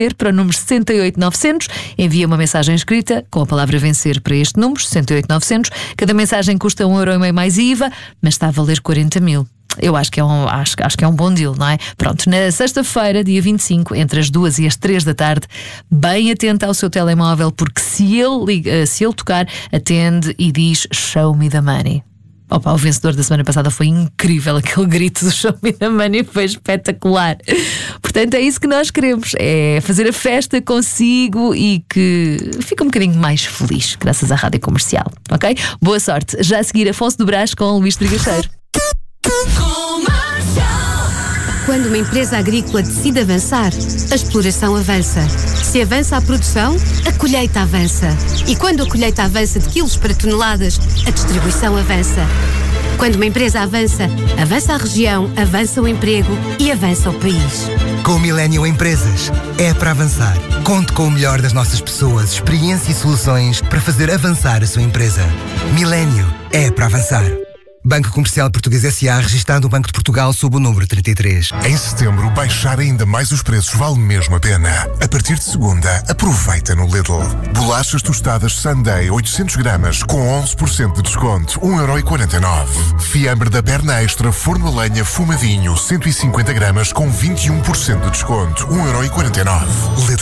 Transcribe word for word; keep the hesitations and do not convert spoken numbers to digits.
para o número sessenta e oito novecentos, envia uma mensagem escrita com a palavra vencer para este número, sessenta e oito novecentos. Cada mensagem custa um euro e meio mais I V A, mas está a valer quarenta mil. Eu acho que, é um, acho, acho que é um bom deal, não é? Pronto, na sexta-feira, dia vinte e cinco, entre as duas e as três da tarde, bem atenta ao seu telemóvel, porque se ele, liga, se ele tocar, atende e diz "Show me the money". Opa, o vencedor da semana passada foi incrível, aquele grito do "Show me the money" foi espetacular. Portanto, é isso que nós queremos, é fazer a festa consigo e que fique um bocadinho mais feliz, graças à Rádio Comercial, ok? Boa sorte. Já a seguir, Afonso do Brás com Luís Trigacheiro. Quando uma empresa agrícola decide avançar, a exploração avança. Se avança a produção, a colheita avança. E quando a colheita avança de quilos para toneladas, a distribuição avança. Quando uma empresa avança, avança a região, avança o emprego e avança o país. Com o Millennium Empresas, é para avançar. Conte com o melhor das nossas pessoas, experiência e soluções para fazer avançar a sua empresa. Millennium é para avançar. Banco Comercial Português S A, registado no Banco de Portugal sob o número trinta e três. Em setembro, baixar ainda mais os preços vale mesmo a pena. A partir de segunda, aproveita no Lidl. Bolachas tostadas Sunday oitocentos gramas com onze por cento de desconto, um euro e quarenta e nove. Fiambre da perna extra forno a lenha fumadinho cento e cinquenta gramas com vinte e um por cento de desconto, um euro e quarenta e nove. Lidl.